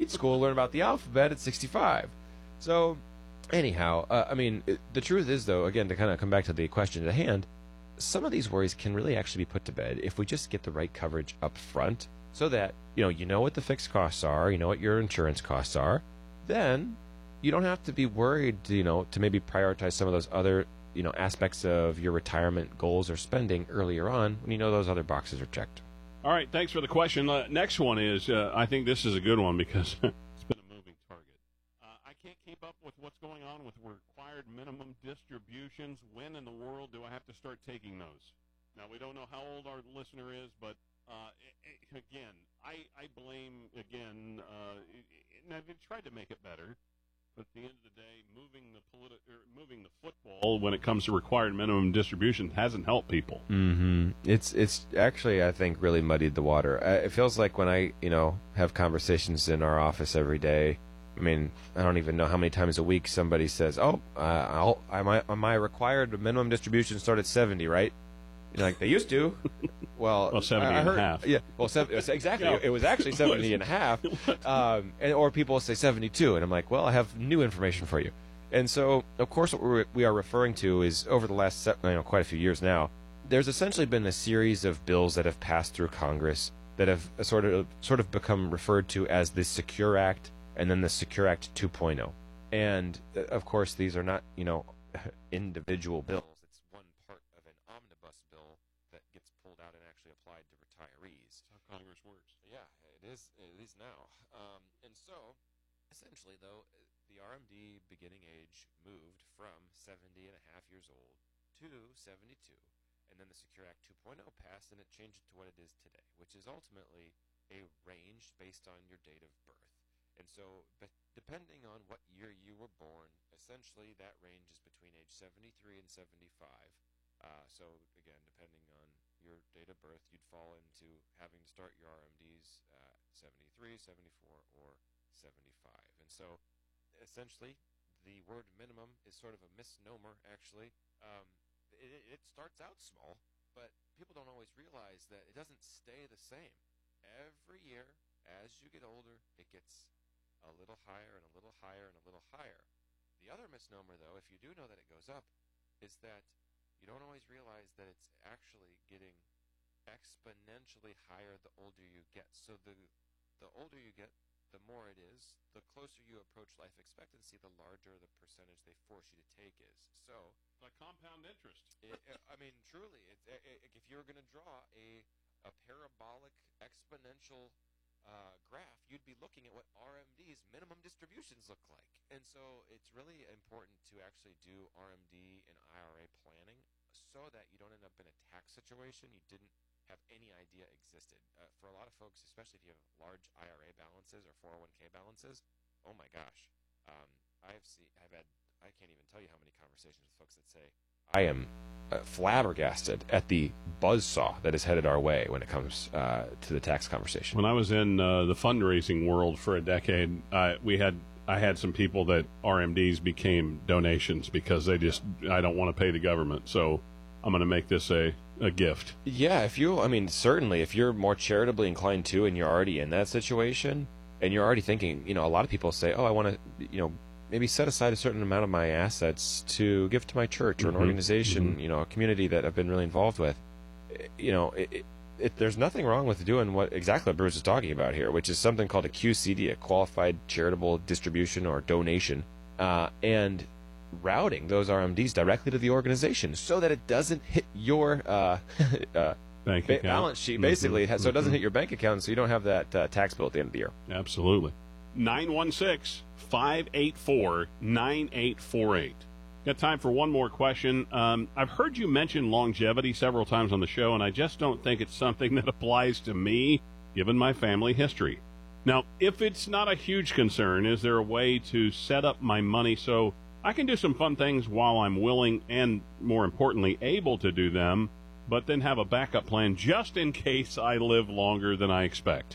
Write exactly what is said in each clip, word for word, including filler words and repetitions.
grade school learn about the alphabet at sixty-five. So, anyhow, uh, I mean, it, the truth is, though, again, to kind of come back to the question at hand, some of these worries can really actually be put to bed if we just get the right coverage up front so that, you know, you know what the fixed costs are, you know what your insurance costs are. Then you don't have to be worried, you know, to maybe prioritize some of those other, you know, aspects of your retirement goals or spending earlier on when you know those other boxes are checked. All right, thanks for the question. Uh, next one is, uh, I think this is a good one because it's been a moving target. Uh, I can't keep up with what's going on with required minimum distributions. When in the world do I have to start taking those? Now, we don't know how old our listener is, but uh, it, it, again, I, I blame, again, uh, it, it, they've tried to make it better. But at the end of the day, moving the politi- or moving the football when it comes to required minimum distribution hasn't helped people. Mm-hmm. It's it's actually, I think, really muddied the water. Uh, it feels like when I, you know, have conversations in our office every day. I mean, I don't even know how many times a week somebody says, "Oh, uh, I'll, I, my my required minimum distribution start at seventy, right?" You're like, they used to. Well, well seventy I, I heard, and a half. Yeah, well, seven, exactly. Yeah. It was actually seventy and a half. Um, and, or people say seventy-two, and I'm like, well, I have new information for you. And so, of course, what we're, we are referring to is over the last, you know, quite a few years now, there's essentially been a series of bills that have passed through Congress that have sort of sort of become referred to as the Secure Act and then the Secure Act two point oh. And, of course, these are not, you know, individual bills. It's one part of an omnibus bill that gets pulled out and actually applied to retirees. That's how Congress works. Yeah, it is. It is now. Um, and so, essentially, though, the R M D beginning age moved from seventy and a half years old to seventy-two, and then the Secure Act two point oh passed, and it changed it to what it is today, which is ultimately a range based on your date of birth. And so, but depending on what year you were born, essentially that range is between age seventy-three and seventy-five. Uh, so, again, depending on your date of birth, you'd fall into having to start your R M Ds at seventy-three, seventy-four, or seventy-five. And so, essentially, the word minimum is sort of a misnomer, actually. Um, it, it starts out small, but people don't always realize that it doesn't stay the same. Every year, as you get older, it gets a little higher and a little higher and a little higher. The other misnomer, though, if you do know that it goes up, is that you don't always realize that it's actually getting exponentially higher the older you get. So the the older you get, the more it is. The closer you approach life expectancy, the larger the percentage they force you to take is. So, like compound interest. it, I mean, truly, it, it, if you were going to draw a a parabolic exponential uh, graph, you'd be looking at what R M D's minimum distributions look like. And so it's really important to actually do R M D and I R A planning so that you don't end up in a tax situation you didn't have any idea existed. Uh, for a lot of folks, especially if you have large I R A balances or four oh one k balances, oh my gosh. Um, I've seen, I've had, I can't even tell you how many conversations with folks that say, I am uh, flabbergasted at the buzzsaw that is headed our way when it comes uh, to the tax conversation. When I was in uh, the fundraising world for a decade, uh, we had I had some people that R M Ds became donations because they just, I don't want to pay the government, so I'm going to make this a, a gift. Yeah, if you, I mean, certainly, if you're more charitably inclined to and you're already in that situation and you're already thinking, you know, a lot of people say, oh, I want to, you know, maybe set aside a certain amount of my assets to give to my church or an mm-hmm. organization, mm-hmm. you know, a community that I've been really involved with. You know, it, it, it, there's nothing wrong with doing what exactly what Bruce is talking about here, which is something called a Q C D, a Qualified Charitable Distribution or Donation, uh, and routing those R M Ds directly to the organization so that it doesn't hit your uh, uh, bank ba- account. balance sheet, basically, mm-hmm. so it doesn't mm-hmm. hit your bank account, so you don't have that uh, tax bill at the end of the year. Absolutely. nine one six, five eight four, nine eight four eight. Got time for one more question. Um, I've heard you mention longevity several times on the show, and I just don't think it's something that applies to me, given my family history. Now, if it's not a huge concern, is there a way to set up my money so I can do some fun things while I'm willing and, more importantly, able to do them, but then have a backup plan just in case I live longer than I expect?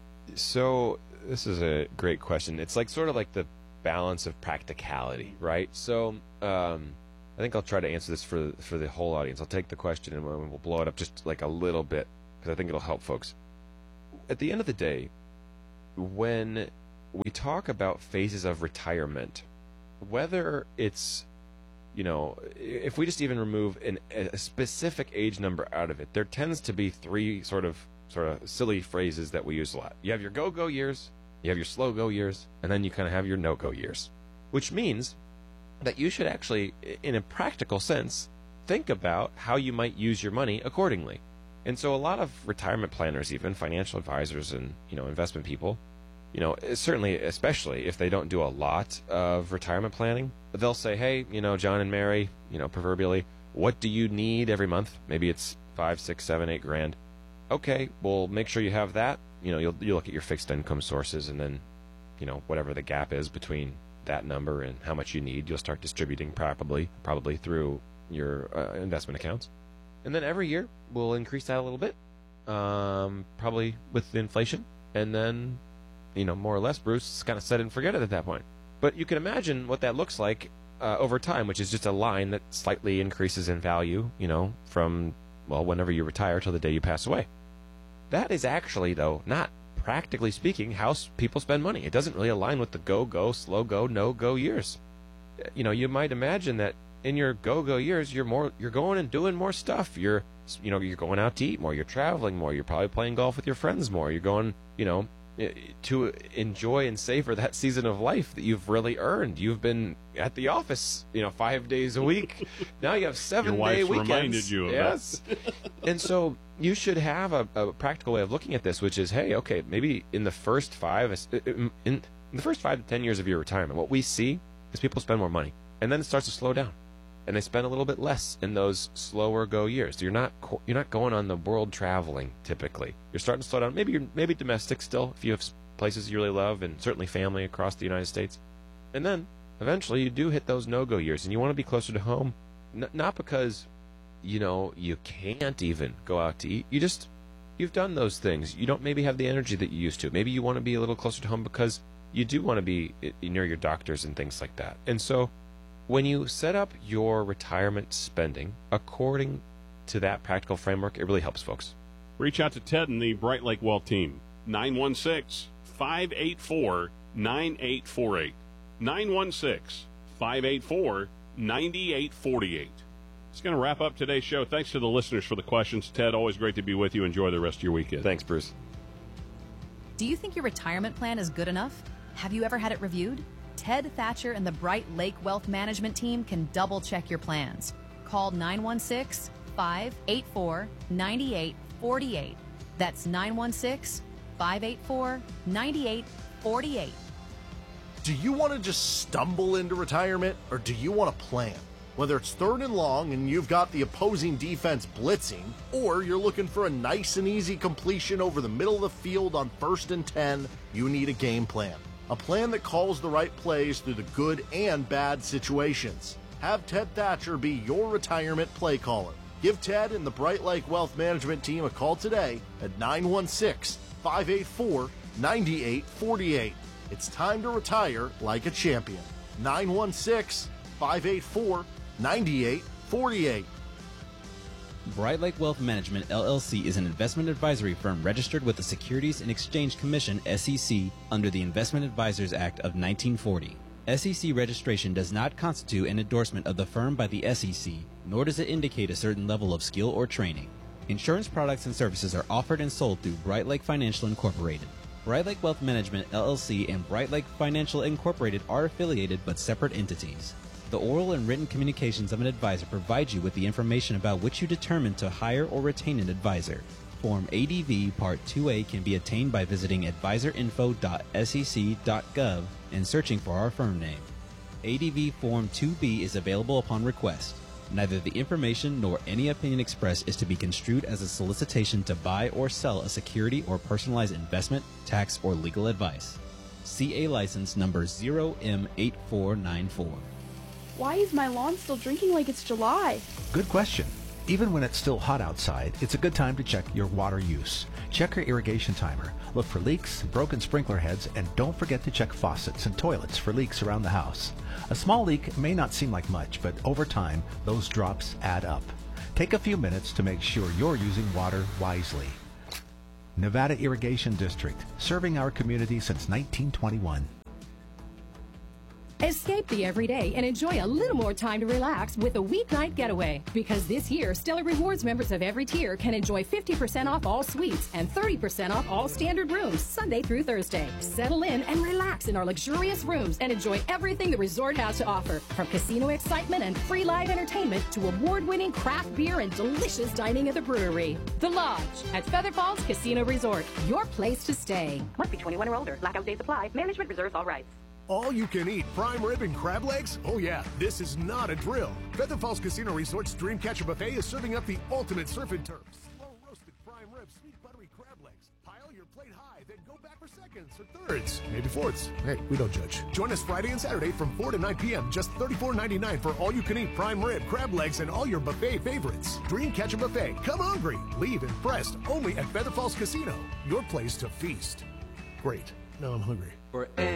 So this is a great question. It's like sort of like the balance of practicality, right? So um, I think I'll try to answer this for for the whole audience. I'll take the question and we'll, we'll blow it up just like a little bit because I think it'll help folks. At the end of the day, when we talk about phases of retirement, whether it's, you know, if we just even remove an, a specific age number out of it, there tends to be three sort of sort of silly phrases that we use a lot. You have your go-go years, you have your slow-go years, and then you kind of have your no-go years, which means that you should actually, in a practical sense, think about how you might use your money accordingly. And so a lot of retirement planners, even financial advisors and, you know, investment people, you know, certainly, especially if they don't do a lot of retirement planning, they'll say, hey, you know, John and Mary, you know, proverbially, what do you need every month? Maybe it's five, six, seven, eight grand. Okay, well, make sure you have that. You know, you'll, you'll look at your fixed income sources, and then, you know, whatever the gap is between that number and how much you need, you'll start distributing probably, probably through your uh, investment accounts. And then every year, we'll increase that a little bit, um, probably with inflation. And then, you know, more or less, Bruce, kind of set it and forget it at that point. But you can imagine what that looks like uh, over time, which is just a line that slightly increases in value, you know, from, well, whenever you retire till the day you pass away. That is actually, though, not, practically speaking, how people spend money. It doesn't really align with the go-go, slow-go, no-go years. You know, you might imagine that in your go-go years, you're more, you're going and doing more stuff. You're, you know, you're going out to eat more. You're traveling more. You're probably playing golf with your friends more. You're going, you know, to enjoy and savor that season of life that you've really earned. You've been at the office, you know, five days a week. Now you have seven your day wife's weekends. Reminded you of yes. And so you should have a, a practical way of looking at this, which is, hey, okay, maybe in the first five, in, in the first five to ten years of your retirement, what we see is people spend more money, and then it starts to slow down. And they spend a little bit less in those slower go years. You're not you're not going on the world traveling typically. You're starting to slow down. Maybe you're maybe domestic still if you have places you really love, and certainly family across the United States. And then eventually you do hit those no-go years, and you want to be closer to home, N- not because you know you can't even go out to eat. You just you've done those things. You don't maybe have the energy that you used to. Maybe you want to be a little closer to home because you do want to be near your doctors and things like that. And so when you set up your retirement spending according to that practical framework, it really helps folks. Reach out to Ted and the Bright Lake Wealth team. nine one six, five eight four, nine eight four eight. nine one six, five eight four, nine eight four eight. It's going to wrap up today's show. Thanks to the listeners for the questions. Ted, always great to be with you. Enjoy the rest of your weekend. Thanks, Bruce. Do you think your retirement plan is good enough? Have you ever had it reviewed? Ted Thatcher and the Bright Lake Wealth Management team can double-check your plans. Call nine one six, five eight four, nine eight four eight. That's nine one six, five eight four, nine eight four eight. Do you want to just stumble into retirement, or do you want to plan? Whether it's third and long and you've got the opposing defense blitzing, or you're looking for a nice and easy completion over the middle of the field on first and ten, you need a game plan. A plan that calls the right plays through the good and bad situations. Have Ted Thatcher be your retirement play caller. Give Ted and the Bright Lake Wealth Management team a call today at nine one six, five eight four, nine eight four eight. It's time to retire like a champion. nine one six, five eight four, nine eight four eight. Bright Lake Wealth Management, L L C is an investment advisory firm registered with the Securities and Exchange Commission, S E C, under the Investment Advisors Act of nineteen forty. S E C registration does not constitute an endorsement of the firm by the S E C, nor does it indicate a certain level of skill or training. Insurance products and services are offered and sold through Bright Lake Financial Incorporated. Bright Lake Wealth Management, L L C, and Bright Lake Financial Incorporated are affiliated but separate entities. The oral and written communications of an advisor provide you with the information about which you determine to hire or retain an advisor. Form A D V Part two A can be obtained by visiting advisor info dot S E C dot gov and searching for our firm name. A D V Form two B is available upon request. Neither the information nor any opinion expressed is to be construed as a solicitation to buy or sell a security or personalized investment, tax, or legal advice. C A license number zero M eight four nine four. Why is my lawn still drinking like it's July? Good question. Even when it's still hot outside, it's a good time to check your water use. Check your irrigation timer. Look for leaks, broken sprinkler heads, and don't forget to check faucets and toilets for leaks around the house. A small leak may not seem like much, but over time, those drops add up. Take a few minutes to make sure you're using water wisely. Nevada Irrigation District, serving our community since nineteen twenty-one. Escape the everyday and enjoy a little more time to relax with a weeknight getaway. Because this year, Stellar Rewards members of every tier can enjoy fifty percent off all suites and thirty percent off all standard rooms Sunday through Thursday. Settle in and relax in our luxurious rooms and enjoy everything the resort has to offer. From casino excitement and free live entertainment to award-winning craft beer and delicious dining at the brewery. The Lodge at Feather Falls Casino Resort, your place to stay. Must be twenty-one or older. Blackout days apply. Management reserves all rights. All you can eat prime rib and crab legs? Oh yeah, this is not a drill. Feather Falls Casino Resort's Dreamcatcher Buffet is serving up the ultimate surf and turf. Slow roasted prime rib, sweet buttery crab legs. Pile your plate high, then go back for seconds or thirds, maybe fourths. Hey, we don't judge. Join us Friday and Saturday from four to nine p.m. Just thirty-four ninety-nine for all you can eat prime rib, crab legs, and all your buffet favorites. Dreamcatcher Buffet. Come hungry. Leave impressed. Only at Feather Falls Casino. Your place to feast. Great. Now I'm hungry. For